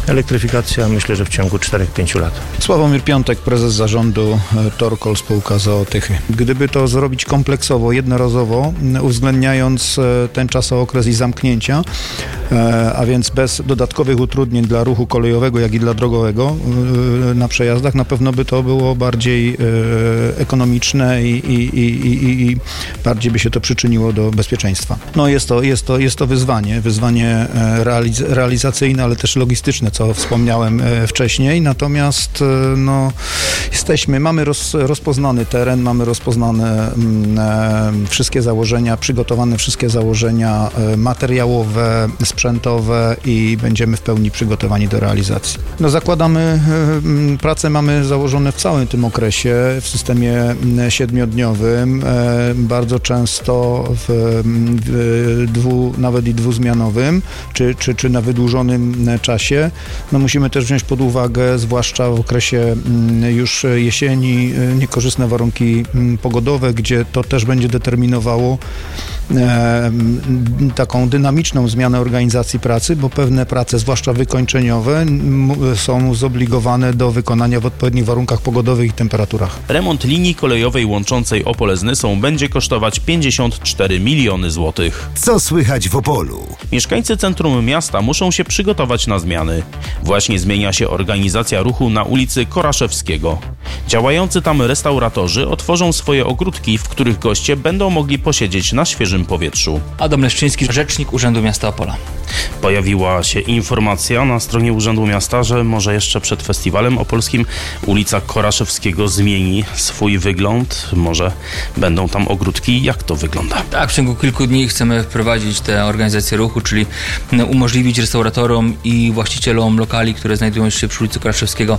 Elektryfikacja myślę, że w ciągu 4-5 lat. Sławomir Piątek, prezes zarządu Torkol spółka z Tychy. Gdyby to zrobić kompleksowo, jednorazowo, uwzględniając ten czasookres i zamknięcia, a więc bez dodatkowych utrudnień dla ruchu kolejowego, jak i dla drogowego na przejazdach, na pewno by to było bardziej ekonomiczne i bardziej by się to przyczyniło do bezpieczeństwa. No jest to wyzwanie realizacyjne, ale też logistyczne, co wspomniałem wcześniej, natomiast mamy rozpoznany teren, mamy rozpoznane wszystkie założenia, przygotowane wszystkie założenia materiałowe, sprzętowe i będziemy w pełni przygotowani do realizacji. Zakładamy, pracę mamy założone w całym tym okresie, w systemie 7-dniowym, bardzo często nawet i dwuzmianowym, czy na wydłużonym czasie. Musimy też wziąć pod uwagę, zwłaszcza w okresie już jesieni, niekorzystne warunki pogodowe, gdzie to też będzie determinowało taką dynamiczną zmianę organizacji pracy, bo pewne prace, zwłaszcza wykończeniowe, są zobligowane do wykonania w odpowiednich warunkach pogodowych i temperaturach. Remont linii kolejowej łączącej Opole z Nysą będzie kosztować 54 miliony złotych. Co słychać w Opolu? Mieszkańcy centrum miasta muszą się przygotować na zmiany. Właśnie zmienia się organizacja ruchu na ulicy Koraszewskiego. Działający tam restauratorzy otworzą swoje ogródki, w których goście będą mogli posiedzieć na świeżym powietrzu. Adam Leszczyński, rzecznik Urzędu Miasta Opola. Pojawiła się informacja na stronie Urzędu Miasta, że może jeszcze przed festiwalem opolskim ulica Koraszewskiego zmieni swój wygląd. Może będą tam ogródki. Jak to wygląda? Tak, w ciągu kilku dni chcemy wprowadzić tę organizację ruchu, czyli umożliwić restauratorom i właścicielom lokali, które znajdują się przy ulicy Koraszewskiego,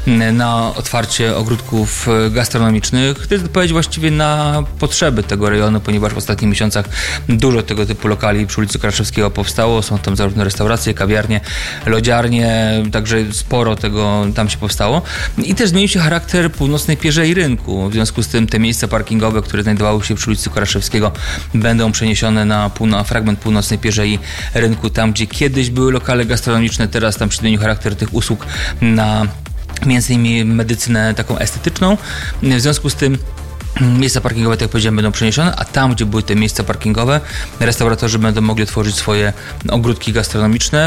na otwarcie ogródków gastronomicznych. To jest odpowiedź właściwie na potrzeby tego rejonu, ponieważ w ostatnich miesiącach dużo tego typu lokali przy ulicy Koraszewskiego powstało. Są tam zarówno restauracje, kawiarnie, lodziarnie, także sporo tego tam się powstało. I też zmienił się charakter północnej pierzei rynku. W związku z tym te miejsca parkingowe, które znajdowały się przy ulicy Koraszewskiego, będą przeniesione na fragment północnej pierzei rynku, tam gdzie kiedyś były lokale gastronomiczne, teraz tam się zmienił charakter tych usług na między innymi medycynę taką estetyczną. W związku z tym miejsca parkingowe, tak jak powiedziałem, będą przeniesione, a tam, gdzie były te miejsca parkingowe, restauratorzy będą mogli tworzyć swoje ogródki gastronomiczne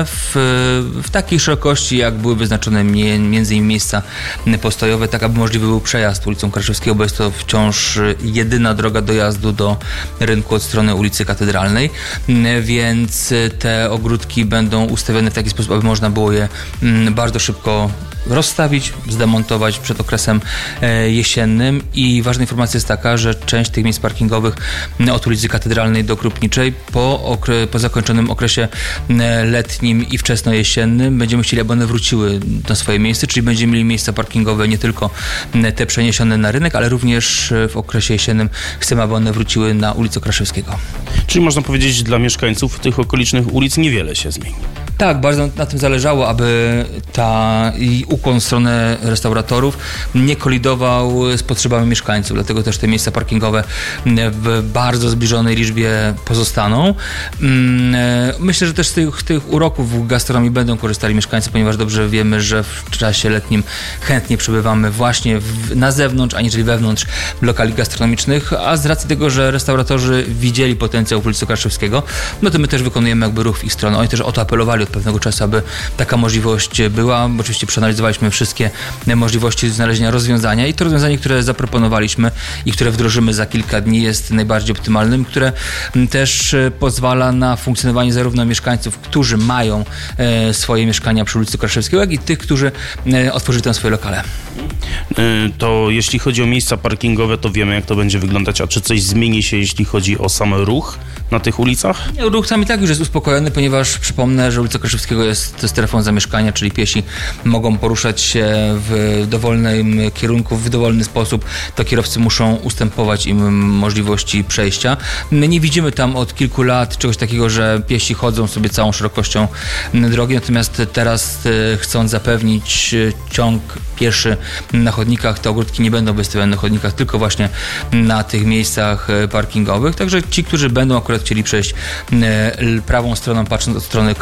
w takiej szerokości, jak były wyznaczone między innymi miejsca postojowe, tak aby możliwy był przejazd ulicą Koraszewskiego, bo jest to wciąż jedyna droga dojazdu do rynku od strony ulicy Katedralnej, więc te ogródki będą ustawione w taki sposób, aby można było je bardzo szybko rozstawić, zdemontować przed okresem jesiennym. I ważna informacja jest taka, że część tych miejsc parkingowych od ulicy Katedralnej do Krupniczej po zakończonym okresie letnim i wczesnojesiennym będziemy chcieli, aby one wróciły na swoje miejsce, czyli będziemy mieli miejsca parkingowe nie tylko te przeniesione na rynek, ale również w okresie jesiennym chcemy, aby one wróciły na ulicę Kraszewskiego. Czyli można powiedzieć, dla mieszkańców tych okolicznych ulic niewiele się zmieni. Tak, bardzo na tym zależało, aby ukłon w stronę restauratorów nie kolidował z potrzebami mieszkańców, dlatego też te miejsca parkingowe w bardzo zbliżonej liczbie pozostaną. Myślę, że też z tych uroków gastronomii będą korzystali mieszkańcy, ponieważ dobrze wiemy, że w czasie letnim chętnie przebywamy właśnie na zewnątrz, aniżeli wewnątrz lokali gastronomicznych, a z racji tego, że restauratorzy widzieli potencjał w ulicy Kraszewskiego, no to my też wykonujemy jakby ruch w ich stronę. Oni też o to apelowali od pewnego czasu, aby taka możliwość była. Oczywiście przeanalizowaliśmy wszystkie możliwości znalezienia rozwiązania i to rozwiązanie, które zaproponowaliśmy i które wdrożymy za kilka dni, jest najbardziej optymalnym, które też pozwala na funkcjonowanie zarówno mieszkańców, którzy mają swoje mieszkania przy ulicy Kraszewskiego, jak i tych, którzy otworzyli tam swoje lokale. To jeśli chodzi o miejsca parkingowe, to wiemy, jak to będzie wyglądać. A czy coś zmieni się, jeśli chodzi o sam ruch na tych ulicach? Ruch tam i tak już jest uspokojony, ponieważ przypomnę, że ulica Kraszewskiego jest strefą zamieszkania, czyli piesi mogą poruszać się w dowolnym kierunku, w dowolny sposób. To kierowcy muszą ustępować im możliwości przejścia. Nie widzimy tam od kilku lat czegoś takiego, że piesi chodzą sobie całą szerokością drogi, natomiast teraz, chcąc zapewnić ciąg pieszy na chodnikach, te ogródki nie będą wystawione na chodnikach, tylko właśnie na tych miejscach parkingowych. Także ci, którzy będą akurat chcieli przejść prawą stroną, patrząc od strony katedry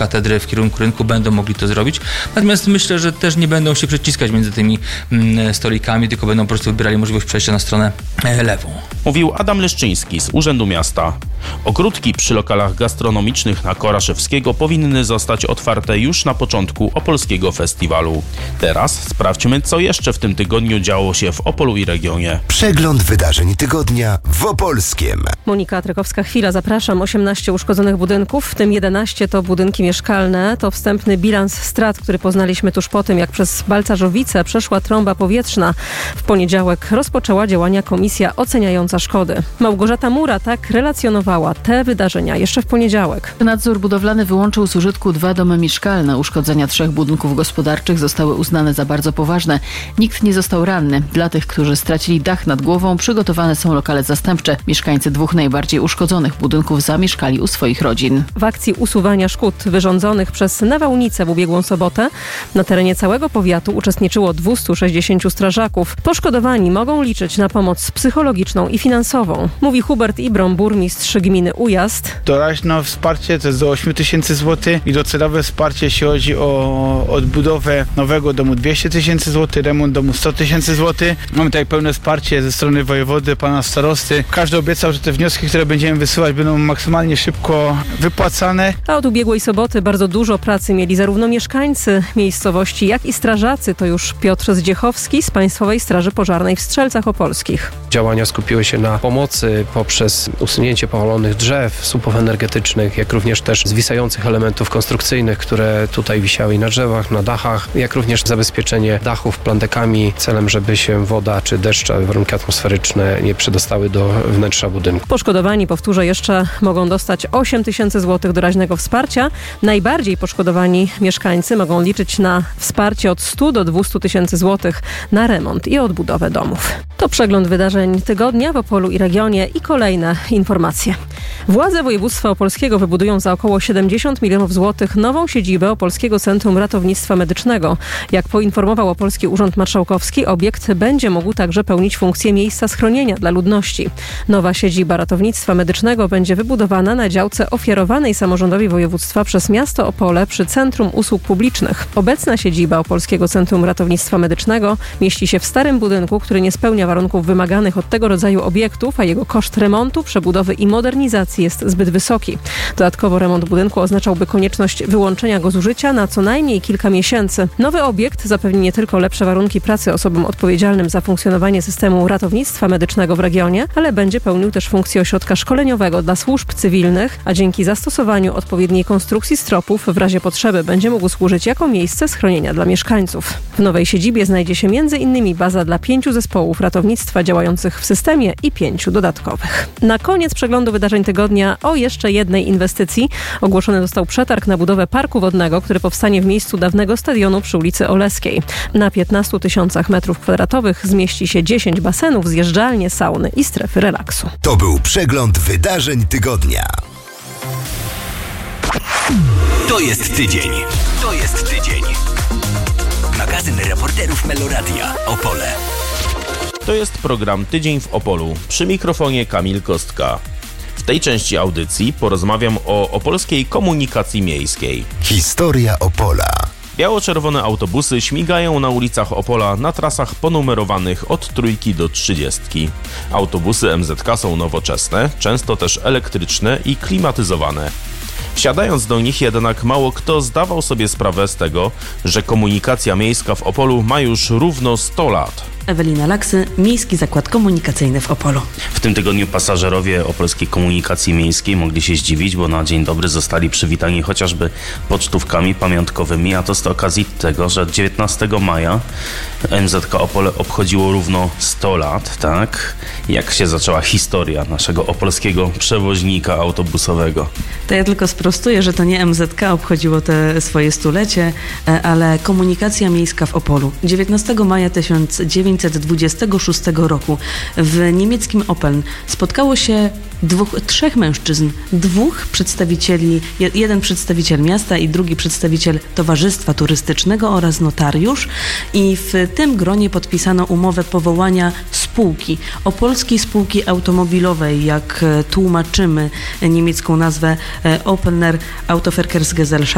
w kierunku rynku, będą mogli to zrobić. Natomiast myślę, że też nie będą się przeciskać między tymi stolikami, tylko będą po prostu wybierali możliwość przejścia na stronę lewą. Mówił Adam Leszczyński z Urzędu Miasta. Ogródki przy lokalach gastronomicznych na Koraszewskiego powinny zostać otwarte już na początku Opolskiego Festiwalu. Teraz sprawdźmy, co jeszcze w tym tygodniu działo się w Opolu i regionie. Przegląd wydarzeń tygodnia w Opolskiem. Monika Trykowska-Chwila, zapraszam. 18 uszkodzonych budynków, w tym 11 to budynki mieszkalne. To wstępny bilans strat, który poznaliśmy tuż po tym, jak przez Balcarzowice przeszła trąba powietrzna. W poniedziałek rozpoczęła działania Komisja Oceniająca Szkody. Małgorzata Mura tak relacjonowała te wydarzenia jeszcze w poniedziałek. Nadzór budowlany wyłączył z użytku 2 domy mieszkalne. Uszkodzenia 3 budynków gospodarczych zostały uznane za bardzo poważne. Nikt nie został ranny. Dla tych, którzy stracili dach nad głową, przygotowane są lokale zastępcze. Mieszkańcy 2 najbardziej uszkodzonych budynków zamieszkali u swoich rodzin. W akcji usuwania szkód wyrządzonych przez nawałnicę w ubiegłą sobotę na terenie całego powiatu uczestniczyło 260 strażaków. Poszkodowani mogą liczyć na pomoc psychologiczną i finansową, mówi Hubert Ibrom, burmistrz gminy Ujazd. Doraźne wsparcie to jest do 8 000 zł i docelowe wsparcie, jeśli chodzi o odbudowę nowego domu 200 000 zł, remont domu 100 000 zł. Mamy tutaj pełne wsparcie ze strony wojewody, pana starosty. Każdy obiecał, że te wnioski, które będziemy wysyłać, będą maksymalnie szybko wypłacane. A od ubiegłej soboty bardzo dużo pracy mieli zarówno mieszkańcy miejscowości, jak i strażacy. To już Piotr Zdziechowski z Państwowej Straży Pożarnej w Strzelcach Opolskich. Działania skupiły się na pomocy poprzez usunięcie powalonych drzew, słupów energetycznych, jak również też zwisających elementów konstrukcyjnych, które tutaj wisiały na drzewach, na dachach, jak również zabezpieczenie dachów plandekami celem, żeby się woda czy deszcze, warunki atmosferyczne nie przedostały do wnętrza budynku. Poszkodowani, powtórzę jeszcze, mogą dostać 8 000 zł doraźnego wsparcia. Najbardziej poszkodowani mieszkańcy mogą liczyć na wsparcie od 100 do 200 000 zł na remont i odbudowę domów. To przegląd wydarzeń tygodnia w Opolu i regionie i kolejne informacje. Władze województwa opolskiego wybudują za około 70 milionów złotych nową siedzibę Opolskiego Centrum Ratownictwa Medycznego. Jak poinformował Opolski Urząd Marszałkowski, obiekt będzie mógł także pełnić funkcję miejsca schronienia dla ludności. Nowa siedziba ratownictwa medycznego będzie wybudowana na działce ofiarowanej samorządowi województwa przez miasto Opole przy Centrum Usług Publicznych. Obecna siedziba Opolskiego Centrum Ratownictwa Medycznego mieści się w starym budynku, który nie spełnia warunków wymaganych od tego rodzaju obiektów, a jego koszt remontu, przebudowy i modernizacji jest zbyt wysoki. Dodatkowo remont budynku oznaczałby konieczność wyłączenia go z użycia na co najmniej kilka miesięcy. Nowy obiekt zapewni nie tylko lepsze warunki pracy osobom odpowiedzialnym za funkcjonowanie systemu ratownictwa medycznego w regionie, ale będzie pełnił też funkcję ośrodka szkoleniowego dla służb cywilnych, a dzięki zastosowaniu odpowiedniej konstrukcji stropów w razie potrzeby będzie mógł służyć jako miejsce schronienia dla mieszkańców. W nowej siedzibie znajdzie się m.in. baza dla 5 zespołów ratownictwa działających w systemie i 5 dodatkowych. Na koniec przeglądu wydarzeń tygodnia o jeszcze jednej inwestycji. Ogłoszony został przetarg na budowę parku wodnego, który powstanie w miejscu dawnego stadionu przy ulicy Oleskiej. Na 15 000 m2 zmieści się 10 basenów, zjeżdżalnie, sauny i strefy relaksu. To był przegląd wydarzeń tygodnia. To jest tydzień. To jest tydzień. Magazyn reporterów Meloradia Opole. To jest program Tydzień w Opolu. Przy mikrofonie Kamil Kostka. W tej części audycji porozmawiam o opolskiej komunikacji miejskiej. Historia Opola. Biało-czerwone autobusy śmigają na ulicach Opola na trasach ponumerowanych od 3 do 30. Autobusy MZK są nowoczesne, często też elektryczne i klimatyzowane. Wsiadając do nich jednak mało kto zdawał sobie sprawę z tego, że komunikacja miejska w Opolu ma już równo 100 lat. Ewelina Laksy, Miejski Zakład Komunikacyjny w Opolu. W tym tygodniu pasażerowie opolskiej komunikacji miejskiej mogli się zdziwić, bo na dzień dobry zostali przywitani chociażby pocztówkami pamiątkowymi, a to z okazji tego, że 19 maja MZK Opole obchodziło równo 100 lat, tak? Jak się zaczęła historia naszego opolskiego przewoźnika autobusowego. To ja tylko sprostuję, że to nie MZK obchodziło te swoje stulecie, ale komunikacja miejska w Opolu. 19 maja 1926 roku w niemieckim Opeln spotkało się trzech mężczyzn, jeden przedstawiciel miasta i drugi przedstawiciel towarzystwa turystycznego oraz notariusz, i w tym gronie podpisano umowę powołania spółki, Opolskiej Spółki Automobilowej, jak tłumaczymy niemiecką nazwę Opelner Autoverkehrsgesellschaft.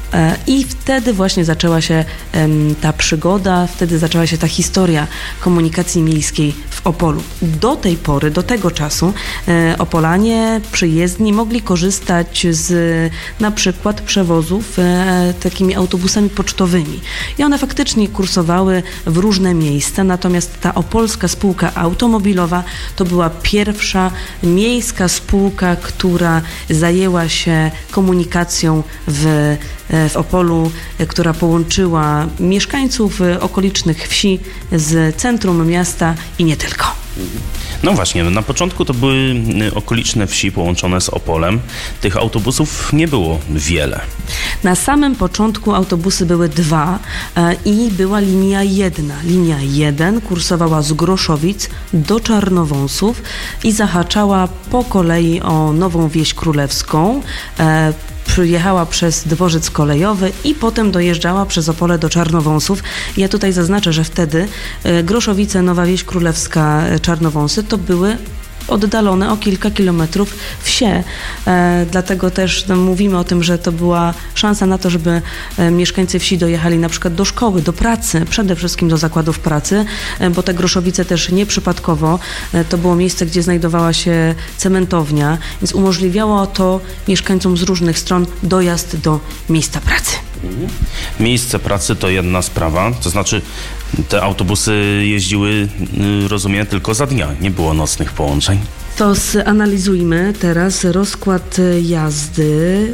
I wtedy właśnie zaczęła się ta przygoda, wtedy zaczęła się ta historia komunikacji miejskiej w Opolu. Do tej pory, do tego czasu Opolanie, przyjezdni mogli korzystać z na przykład przewozów takimi autobusami pocztowymi. I one faktycznie kursowały w różne miejsca, natomiast ta Opolska Spółka Automobilowa to była pierwsza miejska spółka, która zajęła się komunikacją w Opolu, która połączyła mieszkańców okolicznych wsi z centrum miasta i nie tylko. No właśnie, na początku to były okoliczne wsi połączone z Opolem. Tych autobusów nie było wiele. Na samym początku autobusy były 2 i była linia 1. Linia 1 kursowała z Groszowic do Czarnowąsów i zahaczała po kolei o Nową Wieś Królewską. Przyjechała przez dworzec kolejowy i potem dojeżdżała przez Opole do Czarnowąsów. Ja tutaj zaznaczę, że wtedy Groszowice, Nowa Wieś Królewska, Czarnowąsy to były oddalone o kilka kilometrów wsie. Dlatego też mówimy o tym, że to była szansa na to, żeby mieszkańcy wsi dojechali na przykład do szkoły, do pracy, przede wszystkim do zakładów pracy, bo te Groszowice też nieprzypadkowo to było miejsce, gdzie znajdowała się cementownia, więc umożliwiało to mieszkańcom z różnych stron dojazd do miejsca pracy. Miejsce pracy to jedna sprawa, to znaczy te autobusy jeździły, rozumiem, tylko za dnia, nie było nocnych połączeń. To zanalizujmy teraz rozkład jazdy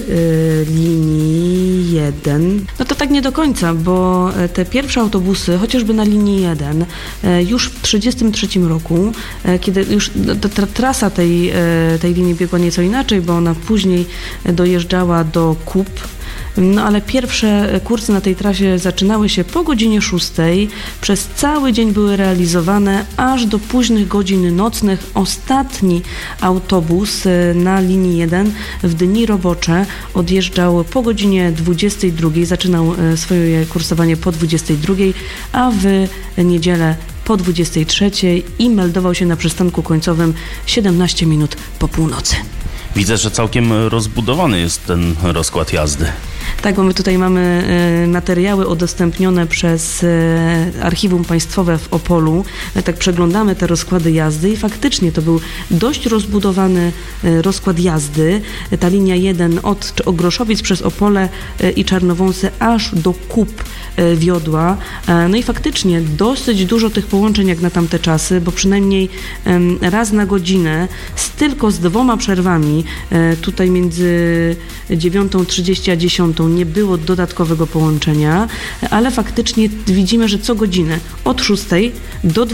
linii 1. No to tak nie do końca, bo te pierwsze autobusy, chociażby na linii 1, już w 1933 roku, kiedy już trasa tej linii biegła nieco inaczej, bo ona później dojeżdżała do Kup. No ale pierwsze kursy na tej trasie zaczynały się po godzinie 6. Przez cały dzień były realizowane aż do późnych godzin nocnych. Ostatni autobus na linii 1 w dni robocze odjeżdżał po godzinie 22. Zaczynał swoje kursowanie po 22, a w niedzielę po 23 i meldował się na przystanku końcowym 17 minut po północy. Widzę, że całkiem rozbudowany jest ten rozkład jazdy. Tak, bo my tutaj mamy materiały udostępnione przez Archiwum Państwowe w Opolu. Tak przeglądamy te rozkłady jazdy i faktycznie to był dość rozbudowany rozkład jazdy. Ta linia 1 od Groszowic przez Opole i Czarnowąsy aż do Kup wiodła. No i faktycznie dosyć dużo tych połączeń jak na tamte czasy, bo przynajmniej raz na godzinę tylko z 2 przerwami, tutaj między 9:30 a 10 nie było dodatkowego połączenia, ale faktycznie widzimy, że co godzinę od 6 do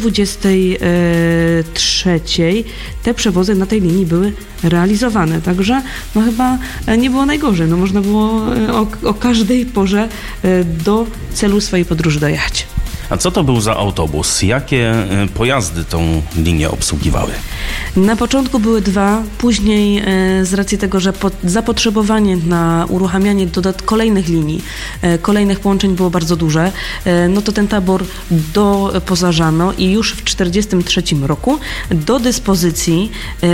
23 te przewozy na tej linii były realizowane. Także no chyba nie było najgorzej. No można było o każdej porze do celu swojej podróży dojechać. A co to był za autobus? Jakie pojazdy tą linię obsługiwały? Na początku były 2, później z racji tego, że zapotrzebowanie na uruchamianie kolejnych linii, kolejnych połączeń było bardzo duże, no to ten tabor doposażano i już w 1943 roku do dyspozycji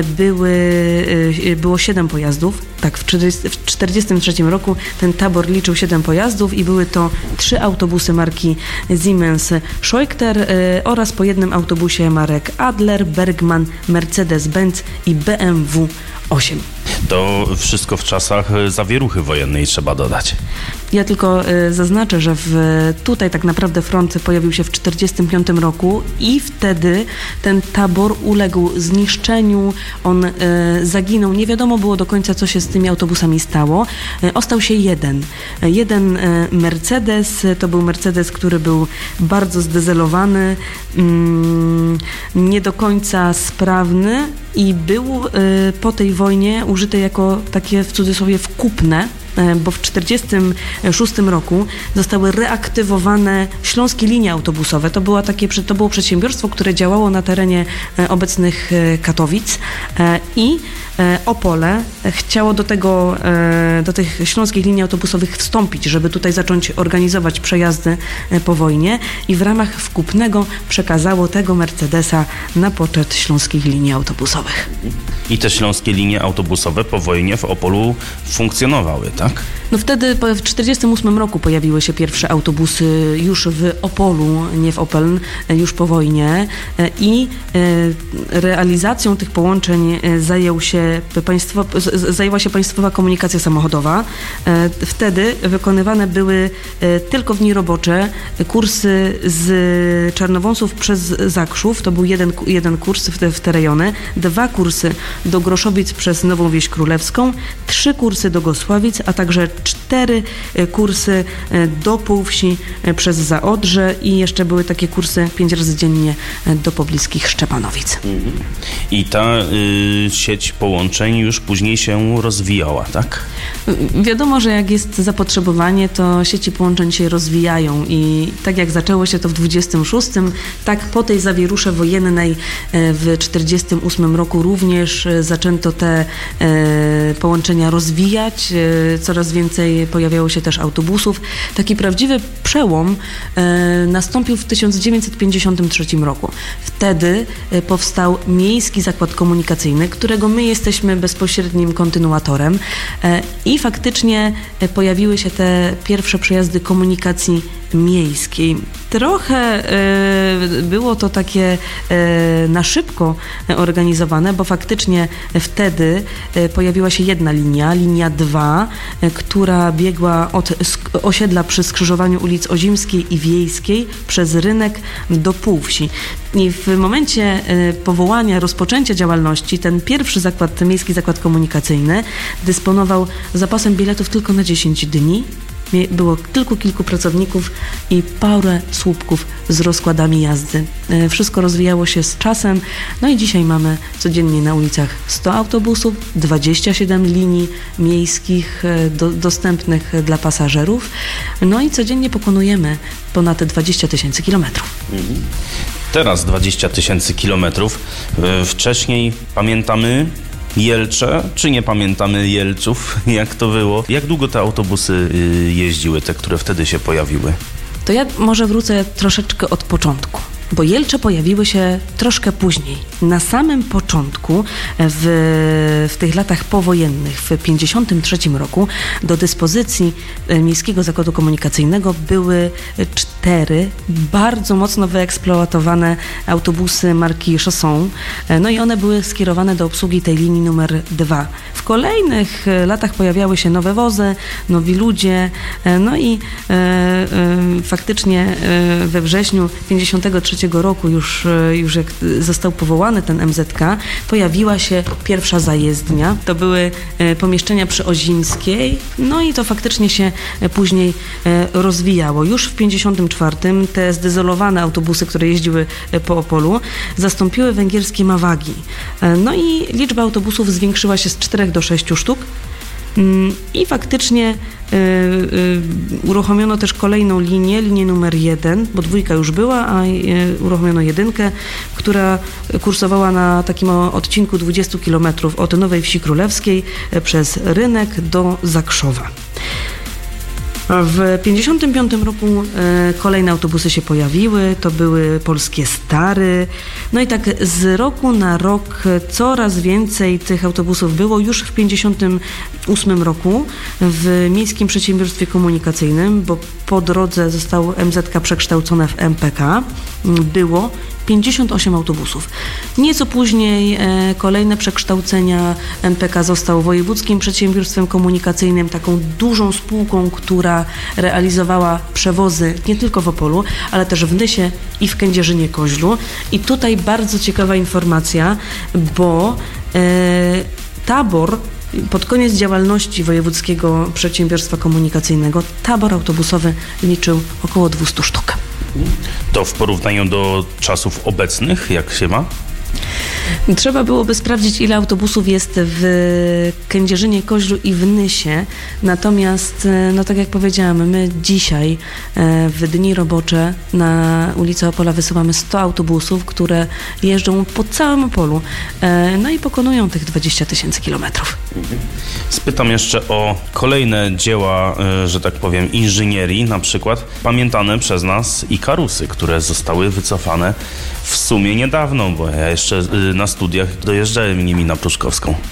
było 7 pojazdów. Tak, w 1943 roku ten tabor liczył 7 pojazdów i były to 3 autobusy marki Siemens Scheuchter oraz po jednym autobusie marek Adler, Bergmann, Mercedes-Benz i BMW 8. To wszystko w czasach zawieruchy wojennej, trzeba dodać. Ja tylko zaznaczę, że tutaj tak naprawdę front pojawił się w 1945 roku i wtedy ten tabor uległ zniszczeniu, on zaginął. Nie wiadomo było do końca, co się z tymi autobusami stało. Ostał się jeden Mercedes, to był Mercedes, który był bardzo zdezelowany, nie do końca sprawny i był po tej wojnie użyty jako takie w cudzysłowie wkupne, bo w 1946 roku zostały reaktywowane Śląskie Linie Autobusowe. To było przedsiębiorstwo, które działało na terenie obecnych Katowic i Opole chciało do tych Śląskich Linii Autobusowych wstąpić, żeby tutaj zacząć organizować przejazdy po wojnie i w ramach wkupnego przekazało tego Mercedesa na poczet Śląskich Linii Autobusowych. I te Śląskie Linie Autobusowe po wojnie w Opolu funkcjonowały, tak? No wtedy w 1948 roku pojawiły się pierwsze autobusy już w Opolu, nie w Opeln, już po wojnie i realizacją tych połączeń zajęła się Państwowa Komunikacja Samochodowa. Wtedy wykonywane były tylko w dni robocze kursy z Czarnowąsów przez Zakrzów, to był jeden kurs w te rejony, 2 kursy do Groszowic przez Nową Wieś Królewską, 3 kursy do Gosławic, a także 4 kursy do Półwsi przez Zaodrze i jeszcze były takie kursy 5 razy dziennie do pobliskich Szczepanowic. I ta sieć połączeń już później się rozwijała, tak? Wiadomo, że jak jest zapotrzebowanie, to sieci połączeń się rozwijają i tak jak zaczęło się to w 26, tak po tej zawierusze wojennej w 48 roku również zaczęto te połączenia rozwijać. Coraz więcej pojawiało się też autobusów. Taki prawdziwy przełom nastąpił w 1953 roku. Wtedy powstał Miejski Zakład Komunikacyjny, którego my jesteśmy bezpośrednim kontynuatorem i faktycznie pojawiły się te pierwsze przejazdy komunikacji miejskiej. Trochę było to takie na szybko organizowane, bo faktycznie wtedy pojawiła się jedna linia 2, która biegła od osiedla przy skrzyżowaniu ulic Ozimskiej i Wiejskiej przez Rynek do Półwsi. I w momencie powołania, rozpoczęcia działalności ten pierwszy Miejski Zakład Komunikacyjny dysponował zapasem biletów tylko na 10 dni. Było tylko kilku pracowników i parę słupków z rozkładami jazdy. Wszystko rozwijało się z czasem, no i dzisiaj mamy codziennie na ulicach 100 autobusów, 27 linii miejskich dostępnych dla pasażerów, no i codziennie pokonujemy ponad 20 000 kilometrów. Teraz 20 000 kilometrów. Wcześniej pamiętamy Jelcze, czy nie pamiętamy Jelczów? Jak to było? Jak długo te autobusy jeździły, te, które wtedy się pojawiły? To ja może wrócę troszeczkę od początku, bo Jelcze pojawiły się troszkę później. Na samym początku, w tych latach powojennych, w 1953 roku, do dyspozycji Miejskiego Zakładu Komunikacyjnego były 4 bardzo mocno wyeksploatowane autobusy marki Chausson. No i one były skierowane do obsługi tej linii numer 2. W kolejnych latach pojawiały się nowe wozy, nowi ludzie, no i faktycznie we wrześniu 1953 roku, już jak został powołany ten MZK, pojawiła się pierwsza zajezdnia. To były pomieszczenia przy Ozimskiej, no i to faktycznie się później rozwijało. Już w 1954 te zdezolowane autobusy, które jeździły po Opolu, zastąpiły węgierskie Mawagi. No i liczba autobusów zwiększyła się z 4 do 6 sztuk. I faktycznie uruchomiono też kolejną linię numer 1, bo 2 już była, a uruchomiono 1, która kursowała na takim odcinku 20 km od Nowej Wsi Królewskiej przez Rynek do Zakrzowa. W 1955 roku kolejne autobusy się pojawiły, to były polskie Stary. No i tak z roku na rok coraz więcej tych autobusów było. Już w 1958 roku w Miejskim Przedsiębiorstwie Komunikacyjnym, bo po drodze zostało MZK przekształcone w MPK, było 58 autobusów. Nieco później kolejne przekształcenia. MPK został Wojewódzkim Przedsiębiorstwem Komunikacyjnym, taką dużą spółką, która realizowała przewozy nie tylko w Opolu, ale też w Nysie i w Kędzierzynie-Koźlu. I tutaj bardzo ciekawa informacja, bo tabor pod koniec działalności Wojewódzkiego Przedsiębiorstwa Komunikacyjnego, tabor autobusowy liczył około 200 sztuk. To w porównaniu do czasów obecnych, jak się ma? Trzeba byłoby sprawdzić, ile autobusów jest w Kędzierzynie-Koźlu i w Nysie. Natomiast, no tak jak powiedziałam, my dzisiaj w dni robocze na ulicę Opola wysyłamy 100 autobusów, które jeżdżą po całym Opolu, no i pokonują tych 20 000 kilometrów. Spytam jeszcze o kolejne dzieła, że tak powiem, inżynierii, na przykład pamiętane przez nas Ikarusy, które zostały wycofane w sumie niedawno, bo ja jeszcze na studiach dojeżdżałem nimi na Pruszkowską.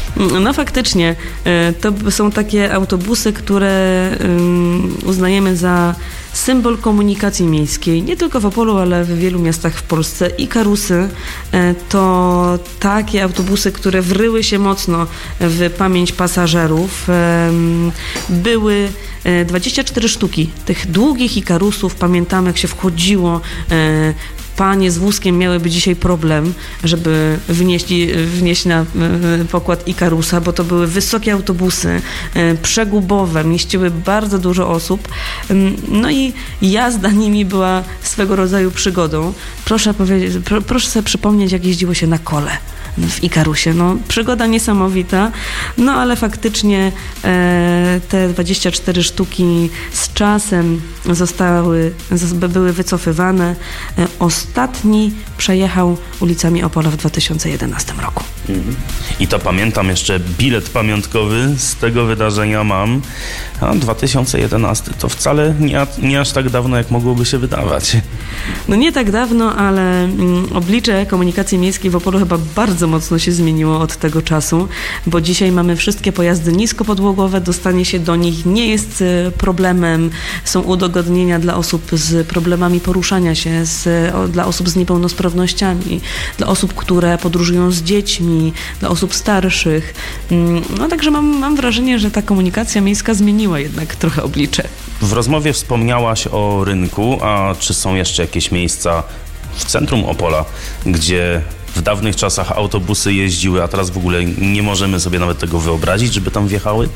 No faktycznie, to są takie autobusy, które uznajemy za symbol komunikacji miejskiej, nie tylko w Opolu, ale w wielu miastach w Polsce. Ikarusy to takie autobusy, które wryły się mocno w pamięć pasażerów. Były 24 sztuki tych długich Ikarusów. Pamiętamy, jak się wchodziło. Panie z wózkiem miałyby dzisiaj problem, żeby wnieść na pokład Ikarusa, bo to były wysokie autobusy, przegubowe, mieściły bardzo dużo osób. No i jazda nimi była swego rodzaju przygodą. Proszę sobie przypomnieć, jak jeździło się na kole w Ikarusie. No, przygoda niesamowita, no ale faktycznie te 24 sztuki z czasem były wycofywane. Ostatni przejechał ulicami Opola w 2011 roku. I to pamiętam, jeszcze bilet pamiątkowy z tego wydarzenia mam. A 2011 to wcale nie aż tak dawno, jak mogłoby się wydawać. No nie tak dawno, ale oblicze komunikacji miejskiej w Opolu chyba bardzo mocno się zmieniło od tego czasu, bo dzisiaj mamy wszystkie pojazdy niskopodłogowe, dostanie się do nich nie jest problemem, są udogodnienia dla osób z problemami poruszania się, dla osób z niepełnosprawnościami, dla osób, które podróżują z dziećmi, dla osób starszych. No także mam wrażenie, że ta komunikacja miejska zmieniła jednak trochę oblicze. W rozmowie wspomniałaś o rynku, a czy są jeszcze jakieś miejsca w centrum Opola, gdzie w dawnych czasach autobusy jeździły, a teraz w ogóle nie możemy sobie nawet tego wyobrazić, żeby tam wjechały?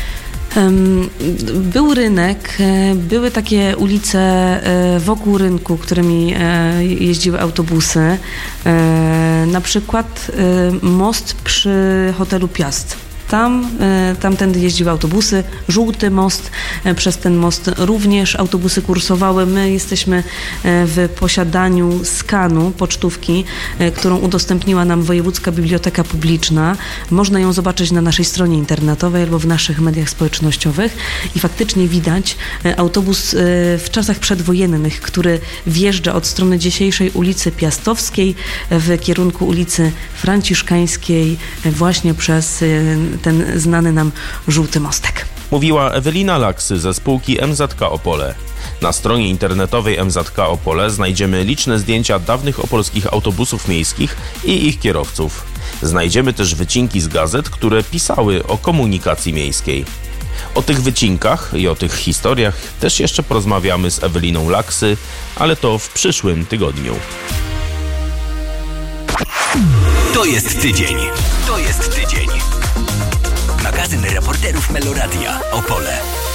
Był rynek, były takie ulice wokół rynku, którymi jeździły autobusy. Na przykład most przy hotelu Piast. Tamtędy jeździły autobusy, żółty most, przez ten most również autobusy kursowały. My jesteśmy w posiadaniu skanu pocztówki, którą udostępniła nam Wojewódzka Biblioteka Publiczna. Można ją zobaczyć na naszej stronie internetowej albo w naszych mediach społecznościowych i faktycznie widać autobus w czasach przedwojennych, który wjeżdża od strony dzisiejszej ulicy Piastowskiej w kierunku ulicy Franciszkańskiej właśnie przez ten znany nam żółty mostek. Mówiła Ewelina Laksy ze spółki MZK Opole. Na stronie internetowej MZK Opole znajdziemy liczne zdjęcia dawnych opolskich autobusów miejskich i ich kierowców. Znajdziemy też wycinki z gazet, które pisały o komunikacji miejskiej. O tych wycinkach i o tych historiach też jeszcze porozmawiamy z Eweliną Laksy, ale to w przyszłym tygodniu. To jest tydzień. To jest tydzień. Magazyn reporterów Meloradia Opole.